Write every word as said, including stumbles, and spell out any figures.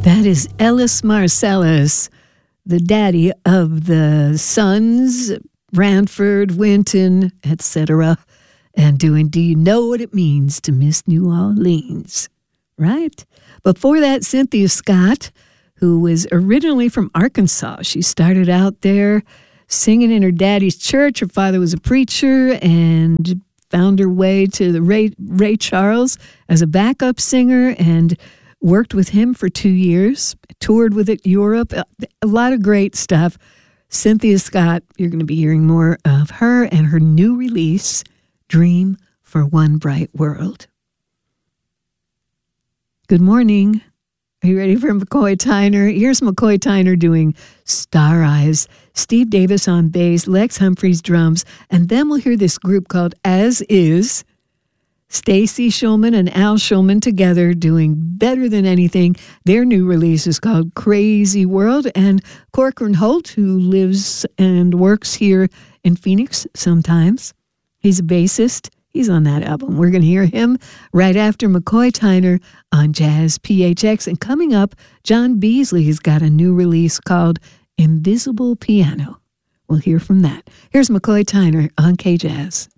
That is Ellis Marsalis, the daddy of the Sons, Branford, Winton, et cetera, and doing Do You Know What It Means to Miss New Orleans, right? Before that, Cynthia Scott, who was originally from Arkansas. She started out there singing in her daddy's church. Her father was a preacher and found her way to the Ray, Ray Charles as a backup singer and worked with him for two years, toured with it Europe, a lot of great stuff. Cynthia Scott, you're going to be hearing more of her and her new release, Dream for One Bright World. Good morning. Are you ready for McCoy Tyner? Here's McCoy Tyner doing Star Eyes, Steve Davis on bass, Lex Humphreys drums, and then we'll hear this group called As Is, Stacy Shulman and Al Shulman together doing Better Than Anything. Their new release is called Crazy World, and Corcoran Holt, who lives and works here in Phoenix sometimes, he's a bassist. He's on that album. We're going to hear him right after McCoy Tyner on Jazz P H X. And coming up, John Beasley has got a new release called Invisible Piano. We'll hear from that. Here's McCoy Tyner on K-Jazz.